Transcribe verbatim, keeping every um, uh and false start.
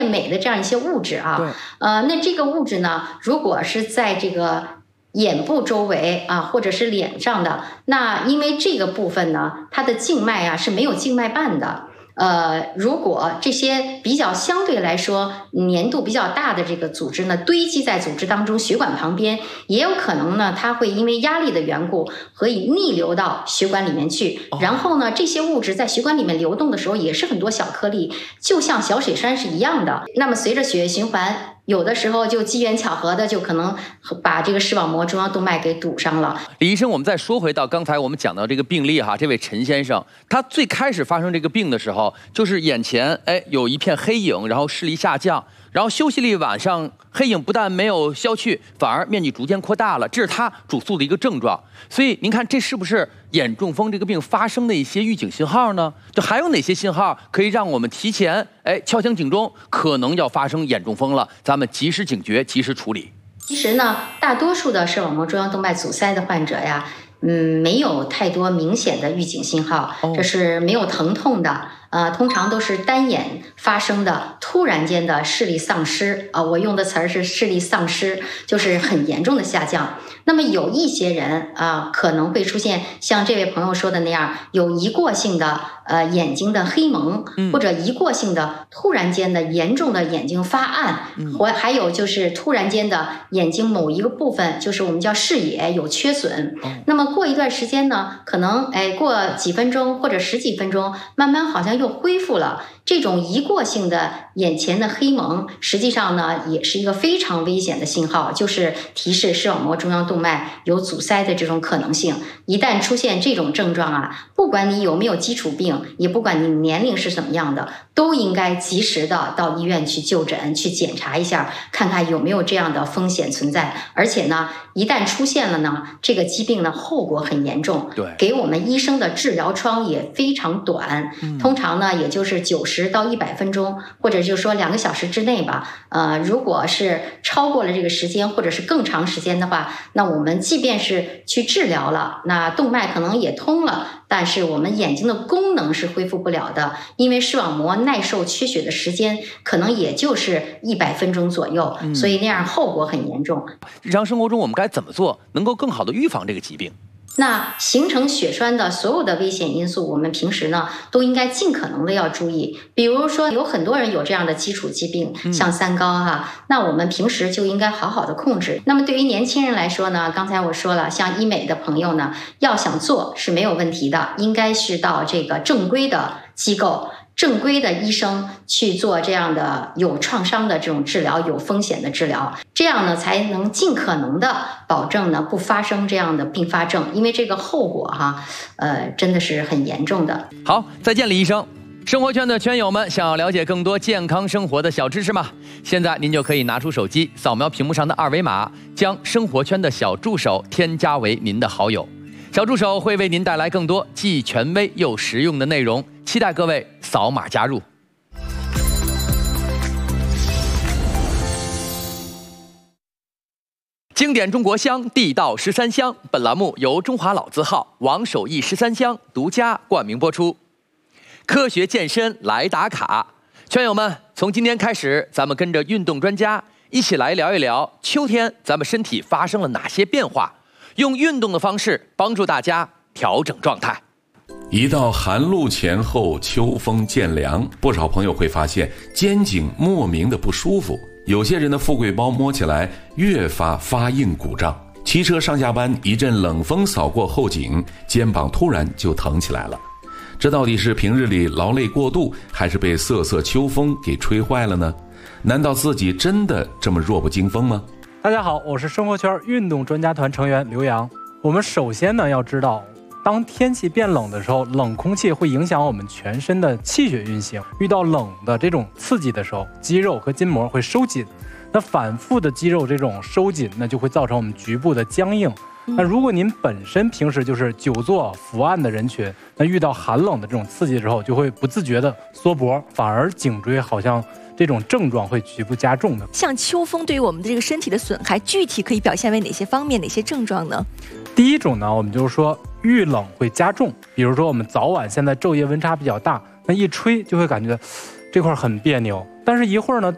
美的这样一些物质啊，呃，那这个物质呢，如果是在这个眼部周围啊，或者是脸上的，那因为这个部分呢，它的静脉啊是没有静脉瓣的。呃，如果这些比较相对来说粘度比较大的这个组织呢，堆积在组织当中，血管旁边，也有可能呢，它会因为压力的缘故，可以逆流到血管里面去。然后呢，这些物质在血管里面流动的时候，也是很多小颗粒，就像小水山是一样的。那么随着血液循环，有的时候就机缘巧合的，就可能把这个视网膜中央动脉给堵上了。 李医生，我们再说回到刚才我们讲到这个病例哈，这位陈先生，他最开始发生这个病的时候，就是眼前哎有一片黑影，然后视力下降，然后休息了一晚上，黑影不但没有消去，反而面积逐渐扩大了，这是他主诉的一个症状。所以您看，这是不是眼中风这个病发生的一些预警信号呢？就还有哪些信号可以让我们提前哎敲响警钟，可能要发生眼中风了，咱们及时警觉，及时处理。 其实呢，大多数的视网膜中央动脉阻塞的患者呀，嗯，没有太多明显的预警信号，这是没有疼痛的。呃，通常都是单眼发生的突然间的视力丧失啊、呃，我用的词儿是视力丧失，就是很严重的下降。那么有一些人啊、呃，可能会出现像这位朋友说的那样，有一过性的呃眼睛的黑蒙，或者一过性的突然间的严重的眼睛发暗，或还有就是突然间的眼睛某一个部分，就是我们叫视野有缺损。那么过一段时间呢，可能哎过几分钟或者十几分钟，慢慢好像又恢复了。这种一过性的眼前的黑蒙，实际上呢也是一个非常危险的信号，就是提示视网膜中央动脉有阻塞的这种可能性。一旦出现这种症状啊，不管你有没有基础病，也不管你年龄是怎么样的，都应该及时的到医院去就诊，去检查一下，看看有没有这样的风险存在。而且呢，一旦出现了呢，这个疾病呢后果很严重， 对， 给我们医生的治疗窗也非常短，嗯、通常呢也就是九十到一百分钟，或者就是说两个小时之内吧。呃，如果是超过了这个时间，或者是更长时间的话，那我们即便是去治疗了，那动脉可能也通了，但是我们眼睛的功能是恢复不了的，因为视网膜耐受缺血的时间可能也就是一百分钟左右，嗯、所以那样后果很严重。 日常生活中我们该怎么做，能够更好的预防这个疾病？ 那形成血栓的所有的危险因素，我们平时呢都应该尽可能的要注意。比如说，有很多人有这样的基础疾病，像三高哈、啊，那我们平时就应该好好的控制。那么对于年轻人来说呢，刚才我说了，像医美的朋友呢，要想做是没有问题的，应该是到这个正规的机构。正规的医生去做这样的有创伤的这种治疗，有风险的治疗，这样呢才能尽可能的保证呢不发生这样的并发症，因为这个后果哈，呃，真的是很严重的。 好，再见，李医生。生活圈的圈友们，想要了解更多健康生活的小知识吗？现在您就可以拿出手机，扫描屏幕上的二维码，将生活圈的小助手添加为您的好友。小助手会为您带来更多既权威又实用的内容，期待各位扫码加入。经典中国香，地道十三香。本栏目由中华老字号王守义十三香独家冠名播出。科学健身来打卡，圈友们，从今天开始，咱们跟着运动专家一起来聊一聊秋天咱们身体发生了哪些变化。用运动的方式帮助大家调整状态。 一到寒露前后，秋风渐凉，不少朋友会发现肩颈莫名的不舒服，有些人的富贵包摸起来越发发硬鼓胀，骑车上下班一阵冷风扫过后颈，肩膀突然就疼起来了。这到底是平日里劳累过度，还是被瑟瑟秋风给吹坏了呢？难道自己真的这么弱不禁风吗？ 大家好，我是生活圈运动专家团成员刘洋。我们首先呢要知道，当天气变冷的时候，冷空气会影响我们全身的气血运行。遇到冷的这种刺激的时候，肌肉和筋膜会收紧，那反复的肌肉这种收紧，那就会造成我们局部的僵硬。那如果您本身平时就是久坐伏案的人群，那遇到寒冷的这种刺激之后，就会不自觉的缩脖，反而颈椎好像这种症状会局部加重的。 像秋风对于我们的这个身体的损害，具体可以表现为哪些方面、哪些症状呢？ 第一种呢，我们就是说遇冷会加重，比如说我们早晚现在昼夜温差比较大，那一吹就会感觉这块很别扭，但是一会儿呢